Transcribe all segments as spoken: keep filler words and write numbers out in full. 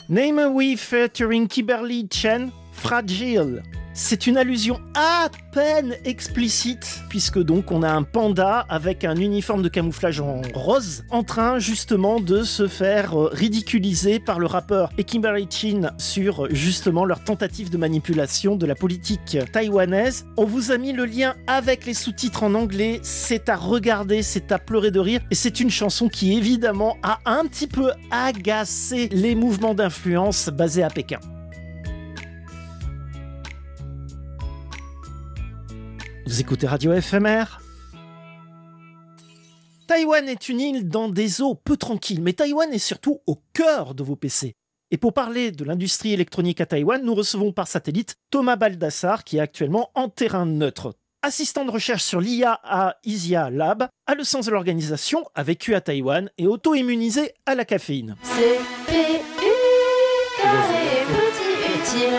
Name a Wii featuring Kimberly Chen, Fragile. C'est une allusion à peine explicite, puisque donc on a un panda avec un uniforme de camouflage en rose, en train justement de se faire ridiculiser par le rappeur et Kimberly Chin sur justement leur tentative de manipulation de la politique taïwanaise. On vous a mis le lien avec les sous-titres en anglais, c'est à regarder, c'est à pleurer de rire, et c'est une chanson qui évidemment a un petit peu agacé les mouvements d'influence basés à Pékin. Vous écoutez Radio F M R. Taïwan est une île dans des eaux peu tranquilles, mais Taïwan est surtout au cœur de vos P C. Et pour parler de l'industrie électronique à Taïwan, nous recevons par satellite Thomas Baldassar, qui est actuellement en terrain neutre. Assistant de recherche sur l'I A à Isia Lab, a le sens de l'organisation, a vécu à Taïwan et auto-immunisé à la caféine. C P U, carré petit utile.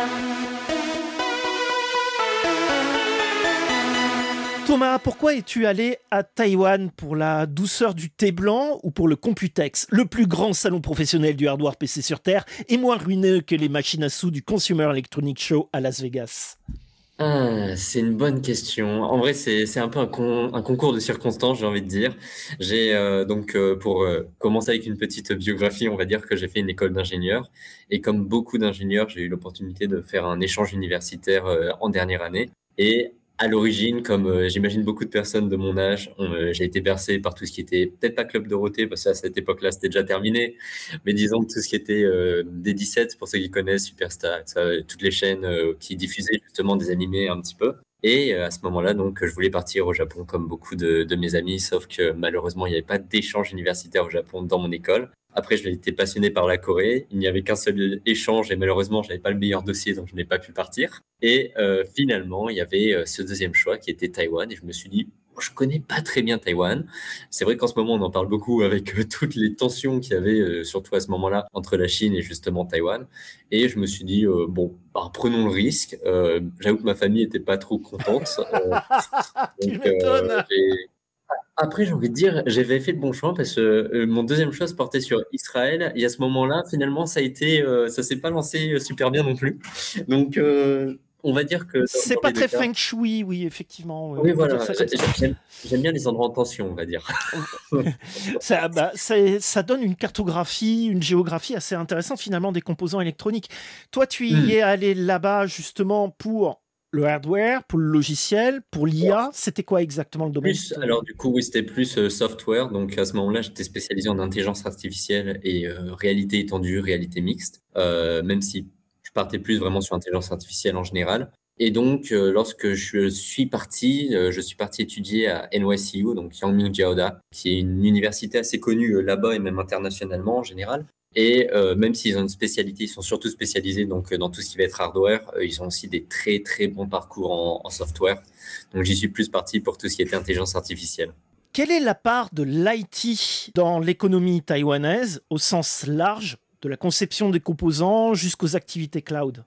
Thomas, pourquoi es-tu allé à Taïwan? Pour la douceur du thé blanc ou pour le Computex, le plus grand salon professionnel du hardware P C sur Terre et moins ruineux que les machines à sous du Consumer Electronics Show à Las Vegas? Ah, c'est une bonne question. En vrai, c'est c'est un peu un, con- un concours de circonstances, j'ai envie de dire. J'ai euh, donc euh, pour euh, commencer avec une petite biographie, on va dire que j'ai fait une école d'ingénieur et comme beaucoup d'ingénieurs, j'ai eu l'opportunité de faire un échange universitaire euh, en dernière année. Et à l'origine, comme euh, j'imagine beaucoup de personnes de mon âge, on, euh, j'ai été bercé par tout ce qui était peut-être pas Club Dorothée parce qu'à cette époque-là c'était déjà terminé, mais disons que tout ce qui était euh, D dix-sept pour ceux qui connaissent Superstar, ça, toutes les chaînes euh, qui diffusaient justement des animés un petit peu. Et euh, à ce moment-là, donc, je voulais partir au Japon comme beaucoup de, de mes amis, sauf que malheureusement, il n'y avait pas d'échange universitaire au Japon dans mon école. Après, je été passionné par la Corée. Il n'y avait qu'un seul échange et malheureusement, je n'avais pas le meilleur dossier, donc je n'ai pas pu partir. Et euh, finalement, il y avait euh, ce deuxième choix qui était Taïwan. Et je me suis dit, je connais pas très bien Taïwan. C'est vrai qu'en ce moment, on en parle beaucoup avec euh, toutes les tensions qu'il y avait, euh, surtout à ce moment-là, entre la Chine et justement Taïwan. Et je me suis dit, euh, bon, bah, prenons le risque. Euh, j'avoue que ma famille était pas trop contente. Euh, Tu donc, m'étonnes. euh, j'ai- Après, j'ai envie de dire, j'avais fait le bon choix parce que euh, mon deuxième choix se portait sur Israël. Et à ce moment-là, finalement, ça a été, euh, ça s'est pas lancé euh, super bien non plus. Donc, euh, on va dire que dans, C'est dans pas les deux très cas, feng shui, oui, effectivement, oui, on peut dire voilà, ça comme ça. j'aime, j'aime bien les endroits en tension, on va dire. Ça, bah, ça, ça donne une cartographie, une géographie assez intéressante finalement des composants électroniques. Toi, tu y Hmm. es allé là-bas justement pour le hardware, pour le logiciel, pour l'I A. C'était quoi exactement le domaine? Plus, alors du coup, oui, c'était plus euh, software. Donc à ce moment-là, j'étais spécialisé en intelligence artificielle et euh, réalité étendue, réalité mixte, euh, même si je partais plus vraiment sur intelligence artificielle en général. Et donc, euh, lorsque je suis parti, euh, je suis parti étudier à N Y C U, donc Yangming Jiaoda, qui est une université assez connue euh, là-bas et même internationalement en général. Et euh, même s'ils ont une spécialité, ils sont surtout spécialisés donc euh, dans tout ce qui va être hardware. Euh, ils ont aussi des très très bons parcours en, en software. Donc j'y suis plus parti pour tout ce qui était intelligence artificielle. Quelle est la part de l'I T dans l'économie taïwanaise au sens large, de la conception des composants jusqu'aux activités cloud?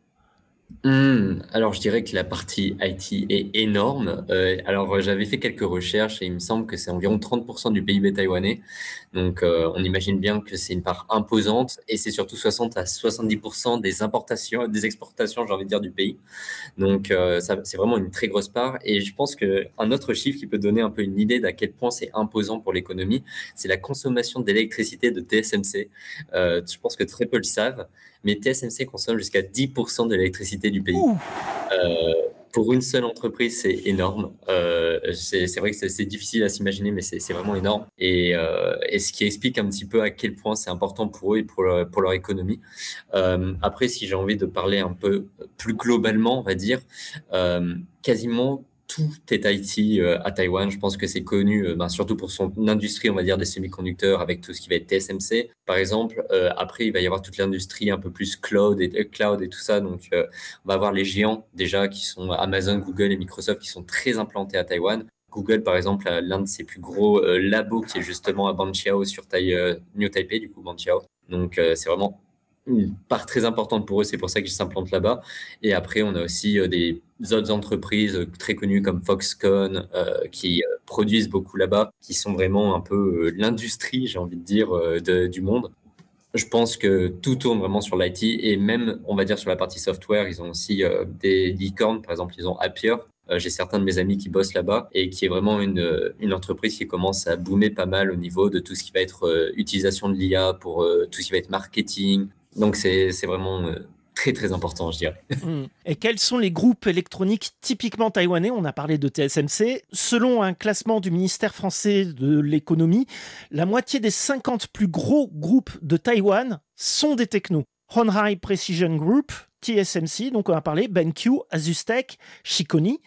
Hmm, alors je dirais que la partie I T est énorme. Euh, alors euh, j'avais fait quelques recherches et il me semble que c'est environ trente pour cent du P I B taïwanais. Donc euh, on imagine bien que c'est une part imposante et c'est surtout soixante à soixante-dix pour cent des importations, des exportations, j'ai envie de dire, du pays. Donc, euh, ça, c'est vraiment une très grosse part. Et je pense qu'un autre chiffre qui peut donner un peu une idée d'à quel point c'est imposant pour l'économie, c'est la consommation d'électricité de T S M C. Euh, je pense que très peu le savent, mais T S M C consomme jusqu'à dix pour cent de l'électricité du pays. Ouh. Euh, pour une seule entreprise, c'est énorme. Euh, c'est, c'est vrai que c'est, c'est difficile à s'imaginer, mais c'est, c'est vraiment énorme. Et, euh, et ce qui explique un petit peu à quel point c'est important pour eux et pour leur, pour leur économie. Euh, après, si j'ai envie de parler un peu plus globalement, on va dire, euh, quasiment tout est I T euh, à Taïwan. Je pense que c'est connu, euh, ben, surtout pour son industrie, on va dire, des semi-conducteurs, avec tout ce qui va être T S M C, par exemple. Euh, après, il va y avoir toute l'industrie un peu plus cloud et, euh, cloud et tout ça. Donc, euh, on va avoir les géants déjà qui sont Amazon, Google et Microsoft qui sont très implantés à Taïwan. Google, par exemple, a l'un de ses plus gros euh, labos qui est justement à Banqiao sur Tai- euh, New Taipei, du coup, Banqiao. Donc, euh, c'est vraiment une part très importante pour eux, c'est pour ça qu'ils s'implantent là-bas. Et après, on a aussi euh, des autres entreprises euh, très connues comme Foxconn euh, qui euh, produisent beaucoup là-bas, qui sont vraiment un peu euh, l'industrie, j'ai envie de dire, euh, de- du monde. Je pense que tout tourne vraiment sur l'I T et même, on va dire, sur la partie software, ils ont aussi euh, des licornes. Par exemple, ils ont Appier. Euh, j'ai certains de mes amis qui bossent là-bas et qui est vraiment une, euh, une entreprise qui commence à boomer pas mal au niveau de tout ce qui va être euh, utilisation de l'I A pour euh, tout ce qui va être marketing. Donc, c'est, c'est vraiment euh, très, très important, je dirais. Hmm. Et quels sont les groupes électroniques typiquement taïwanais? On a parlé de T S M C. Selon un classement du ministère français de l'économie, la moitié des cinquante plus gros groupes de Taïwan sont des technos. Honhai Precision Group, T S M C, donc on a parlé, BenQ, Azustec, Chicony.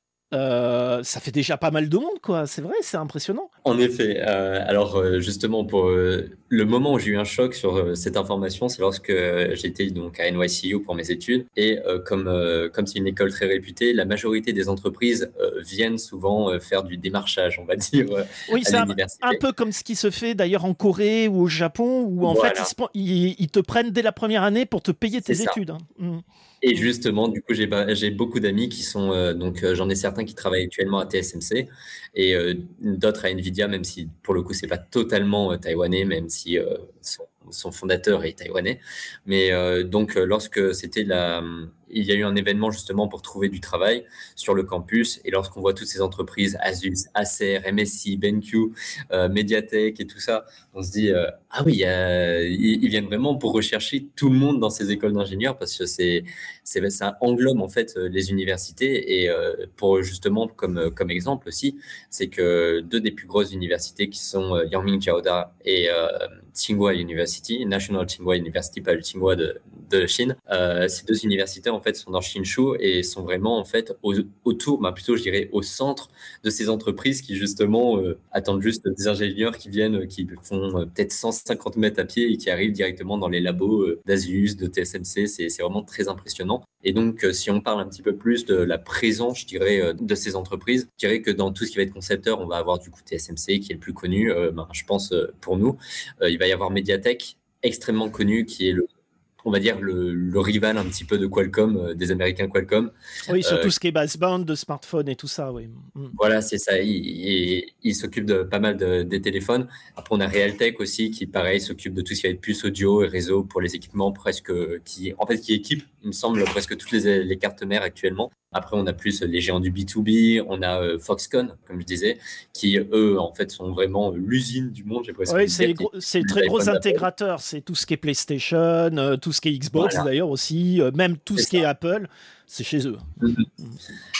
Euh, ça fait déjà pas mal de monde, quoi. C'est vrai, c'est impressionnant. En effet. Euh, alors, euh, justement, pour euh, le moment où j'ai eu un choc sur euh, cette information, c'est lorsque euh, j'étais donc à N Y C U pour mes études. Et euh, comme euh, comme c'est une école très réputée, la majorité des entreprises euh, viennent souvent euh, faire du démarchage, on va dire, euh, Oui, à c'est un, l'université. un peu comme ce qui se fait d'ailleurs en Corée ou au Japon, où en fait, ils, Voilà, se pen- ils- ils te prennent dès la première année pour te payer c'est tes ça. études, hein. Mm. Et Mm. justement, du coup, j'ai ba- j'ai beaucoup d'amis qui sont euh, donc euh, j'en ai certains qui travaillent actuellement à T S M C et euh, d'autres à Nvidia, même si pour le coup c'est pas totalement euh, taïwanais, même si euh, son, son fondateur est taïwanais. Mais euh, donc euh, lorsque c'était la, il y a eu un événement justement pour trouver du travail sur le campus et lorsqu'on voit toutes ces entreprises Asus, Acer, M S I, BenQ, euh, Mediatek et tout ça, on se dit euh, ah oui, il y a- ils, ils viennent vraiment pour rechercher tout le monde dans ces écoles d'ingénieurs parce que c'est c'est, ça englobe en fait euh, les universités et euh, pour justement comme, euh, comme exemple aussi, c'est que deux des plus grosses universités qui sont euh, Yangming Jiaoda et euh, Tsinghua University, National Tsinghua University, pas le Tsinghua de, de Chine, euh, ces deux universités en fait sont dans Hsinchu et sont vraiment en fait au, autour, bah, plutôt je dirais au centre de ces entreprises qui justement euh, attendent juste des ingénieurs qui viennent, euh, qui font euh, peut-être cent cinquante mètres à pied et qui arrivent directement dans les labos euh, d'Asus, de T S M C. C'est, c'est vraiment très impressionnant. Et donc, euh, si on parle un petit peu plus de la présence, je dirais, euh, de ces entreprises, je dirais que dans tout ce qui va être concepteur, on va avoir du coup T S M C qui est le plus connu, euh, ben, je pense, euh, pour nous. Euh, il va y avoir Mediatek, extrêmement connu, qui est le, on va dire, le, le rival un petit peu de Qualcomm, euh, des Américains Qualcomm. Oui, sur Euh, tout ce qui est baseband, de smartphone et tout ça, oui. Mm. voilà, c'est ça. Il, il, il s'occupe de pas mal de, des téléphones. Après, on a Realtek aussi qui, pareil, s'occupe de tout ce qui va être puce audio et réseau pour les équipements presque, qui, en fait, qui équipe, il me semble, presque toutes les, les cartes mères actuellement. Après, on a plus les géants du B deux B. On a euh, Foxconn, comme je disais, qui, eux, en fait, sont vraiment l'usine du monde, j'ai presque Oui, envie de c'est dire. les, Qui, gros, c'est les les très gros iPhones d'Apple. intégrateurs. C'est tout ce qui est PlayStation, euh, tout ce qui est Xbox Voilà, d'ailleurs aussi, euh, même tout c'est ce qui ça. est Apple, c'est chez eux. Mhm. Mm.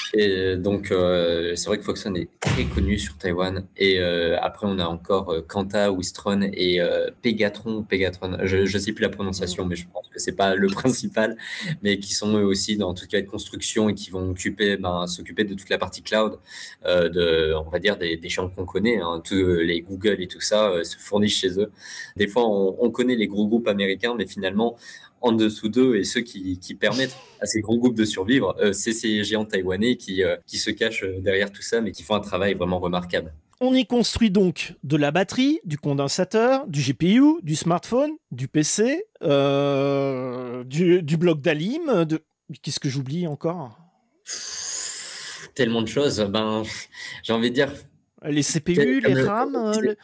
Et donc, euh, c'est vrai que Foxconn est très connu sur Taïwan. Et euh, après, on a encore euh, Quanta, Wistron et euh, Pegatron. Pegatron, je ne sais plus la Mm. prononciation, mais je pense que c'est pas le principal, mais qui sont eux aussi dans tout ce qui va être construction et qui vont occuper, ben, s'occuper de toute la partie cloud, euh, de, on va dire des, des gens qu'on connaît, hein, tous les Google et tout ça euh, se fournissent chez eux. Des fois, on, on connaît les gros groupes américains, mais finalement, en dessous d'eux et ceux qui, qui permettent à ces gros groupes de survivre, euh, c'est ces géants taïwanais qui, euh, qui se cachent derrière tout ça, mais qui font un travail vraiment remarquable. On y construit donc de la batterie, du condensateur, du G P U, du smartphone, du P C, euh, du, du bloc d'alim, de... Qu'est-ce que j'oublie encore? Tellement de choses. Ben, j'ai envie de dire, Les C P U, les comme, RAM, euh, le-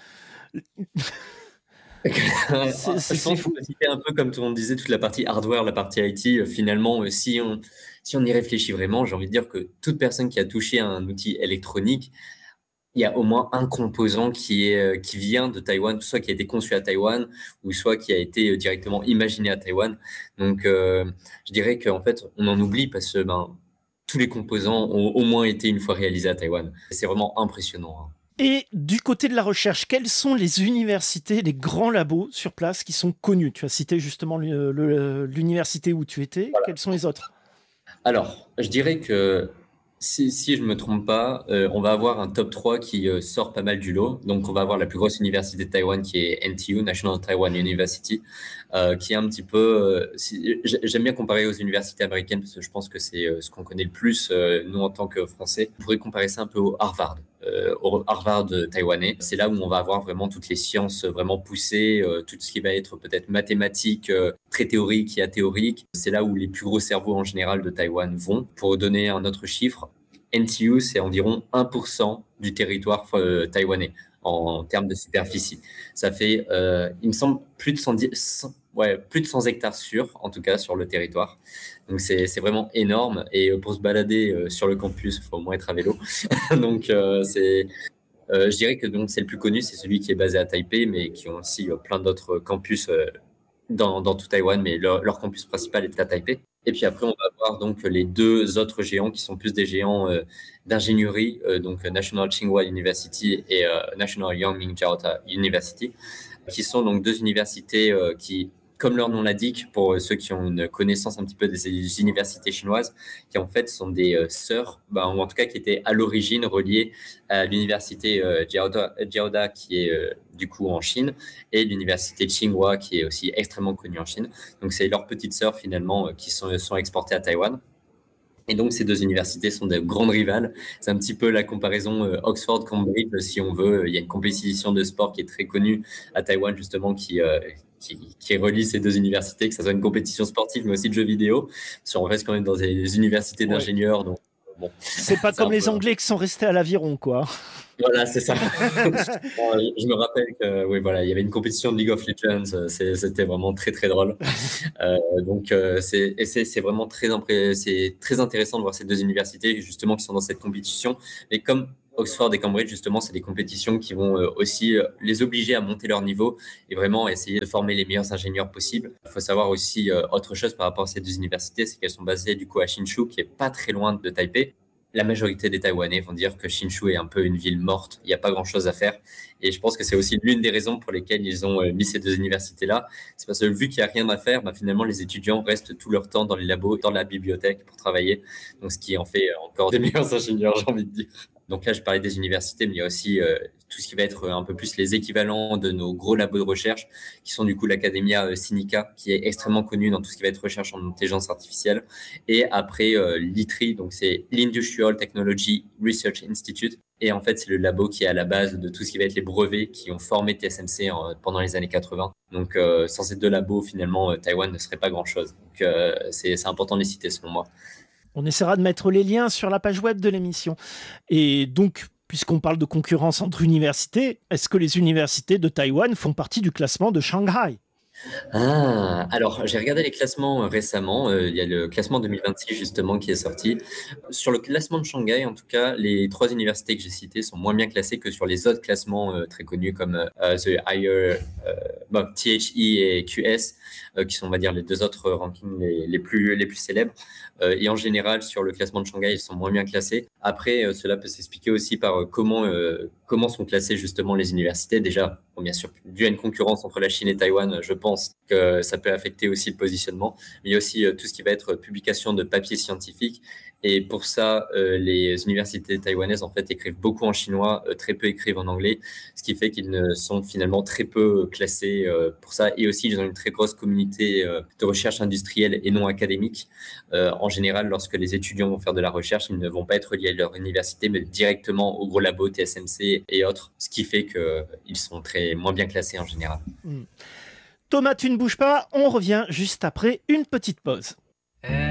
c'est c'est- je c'est pense qu'on fou. peut citer un peu comme tout le monde disait, toute la partie hardware, la partie I T. euh, Finalement, euh, si on, si on y réfléchit vraiment, j'ai envie de dire que toute personne qui a touché à un outil électronique, il y a au moins un composant qui est, euh, qui vient de Taïwan, soit qui a été conçu à Taïwan, ou soit qui a été euh, directement imaginé à Taïwan. Donc, euh, je dirais qu'en fait, on en oublie parce que ben, tous les composants ont au moins été une fois réalisés à Taïwan. C'est vraiment impressionnant, hein. Et du côté de la recherche, quelles sont les universités, les grands labos sur place qui sont connus? Tu as cité justement le- le- l'université où tu étais. Voilà. Quels sont les autres? Alors, je dirais que si, si je ne me trompe pas, euh, on va avoir un top trois qui euh, sort pas mal du lot. Donc, on va avoir la plus grosse université de Taïwan qui est N T U, National Taiwan University, euh, qui est un petit peu. euh, si- j'ai- J'aime bien comparer aux universités américaines parce que je pense que c'est euh, ce qu'on connaît le plus, euh, nous, en tant que Français. On pourrait comparer ça un peu au Harvard. Euh, au Harvard euh, taïwanais. C'est là où on va avoir vraiment toutes les sciences vraiment poussées, euh, tout ce qui va être peut-être mathématique, euh, très théorique et athéorique. C'est là où les plus gros cerveaux en général de Taïwan vont. Pour donner un autre chiffre, N T U, c'est environ un pour cent du territoire euh, taïwanais. en termes de superficie. Ça fait, euh, il me semble, plus de cent dix, cent ouais, plus de cent hectares sûrs, en tout cas sur le territoire. Donc c'est c'est vraiment énorme. Et pour se balader euh, sur le campus, il faut au moins être à vélo. Donc euh, c'est, euh, je dirais que donc c'est le plus connu, c'est celui qui est basé à Taipei, mais qui ont aussi euh, plein d'autres campus euh, dans, dans tout Taïwan, mais leur, leur campus principal est à Taipei. Et puis après, on va voir donc les deux autres géants qui sont plus des géants euh, d'ingénierie, euh, donc National Tsinghua University et euh, National Yangming Jiaota University, qui sont donc deux universités euh, qui, comme leur nom l'indique, pour ceux qui ont une connaissance un petit peu des universités chinoises, qui en fait sont des euh, sœurs, bah, ou en tout cas qui étaient à l'origine reliées à l'université euh, Jiaoda, Jiaoda, qui est euh, du coup en Chine, et l'université Tsinghua, qui est aussi extrêmement connue en Chine. Donc c'est leurs petites sœurs finalement euh, qui sont, sont exportées à Taïwan. Et donc, ces deux universités sont de grandes rivales. C'est un petit peu la comparaison euh, Oxford-Cambridge, si on veut. Il y a une compétition de sport qui est très connue à Taïwan, justement, qui, euh, qui, qui relie ces deux universités, que ce soit une compétition sportive, mais aussi de jeux vidéo. Parce qu'on reste quand même dans des universités d'ingénieurs. Donc, bon, c'est pas c'est comme un les peu- Anglais qui sont restés à l'aviron, quoi. Voilà, c'est ça. Bon, je me rappelle que, oui, voilà, il y avait une compétition de League of Legends. euh, c'est- C'était vraiment très, très drôle. Euh, donc, euh, c'est, et c'est, c'est vraiment très, impré- c'est très intéressant de voir ces deux universités, justement, qui sont dans cette compétition. Et comme Oxford et Cambridge, justement, c'est des compétitions qui vont euh, aussi euh, les obliger à monter leur niveau et vraiment essayer de former les meilleurs ingénieurs possibles. Il faut savoir aussi euh, autre chose par rapport à ces deux universités, c'est qu'elles sont basées, du coup, à Hsinchu, qui est pas très loin de Taipei. La majorité des Taïwanais vont dire que Hsinchu est un peu une ville morte. Il n'y a pas grand-chose à faire. Et je pense que c'est aussi l'une des raisons pour lesquelles ils ont euh, mis ces deux universités-là. C'est parce que vu qu'il n'y a rien à faire, bah, finalement, les étudiants restent tout leur temps dans les labos, dans la bibliothèque pour travailler. Donc, ce qui en fait euh, encore des meilleurs ingénieurs, j'ai envie de dire. Donc là, je parlais des universités, mais il y a aussi euh, tout ce qui va être un peu plus les équivalents de nos gros labos de recherche, qui sont du coup l'Academia euh, Sinica, qui est extrêmement connue dans tout ce qui va être recherche en intelligence artificielle. Et après, euh, l'I T R I, donc c'est l'Industrial Technology Research Institute. Et en fait, c'est le labo qui est à la base de tout ce qui va être les brevets qui ont formé T S M C en- pendant les années quatre-vingts. Donc, euh, sans ces deux labos, finalement, euh, Taïwan ne serait pas grand-chose. Donc, euh, c'est c'est important de les citer, selon moi. On essaiera de mettre les liens sur la page web de l'émission. Et donc, puisqu'on parle de concurrence entre universités, est-ce que les universités de Taïwan font partie du classement de Shanghai? Ah, alors j'ai regardé les classements euh, récemment. Euh, il y a le classement deux mille vingt-six justement qui est sorti. Sur le classement de Shanghai, en tout cas, les trois universités que j'ai citées sont moins bien classées que sur les autres classements euh, très connus comme euh, The Higher, euh, bon, T H E et Q S, euh, qui sont, on va dire, les deux autres rankings les, les plus, les plus célèbres. Euh, et en général, sur le classement de Shanghai, ils sont moins bien classés. Après, euh, cela peut s'expliquer aussi par euh, comment, euh, comment sont classées justement les universités. Déjà, bon, bien sûr, dû à une concurrence entre la Chine et Taïwan, je pense que ça peut affecter aussi le positionnement. Mais il y a aussi euh, tout ce qui va être publication de papiers scientifiques. Et pour ça, euh, les universités taïwanaises, en fait, écrivent beaucoup en chinois, euh, très peu écrivent en anglais, ce qui fait qu'ils ne sont finalement très peu classés euh, pour ça. Et aussi, ils ont une très grosse communauté euh, de recherche industrielle et non académique. Euh, en général, lorsque les étudiants vont faire de la recherche, ils ne vont pas être liés à leur université, mais directement au gros labo T S M C et autres, ce qui fait qu'ils sont très moins bien classés en général. Hmm. Thomas, tu ne bouges pas, on revient juste après une petite pause.